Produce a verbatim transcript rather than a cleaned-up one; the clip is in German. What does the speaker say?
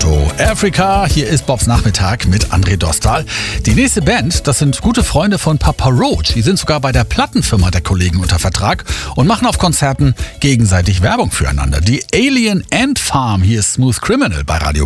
Show Africa. Hier ist Bobs Nachmittag mit André Dostal. Die nächste Band, das sind gute Freunde von Papa Roach. Die sind sogar bei der Plattenfirma der Kollegen unter Vertrag und machen auf Konzerten gegenseitig Werbung füreinander. Die Alien Ant Farm, hier ist Smooth Criminal bei Radio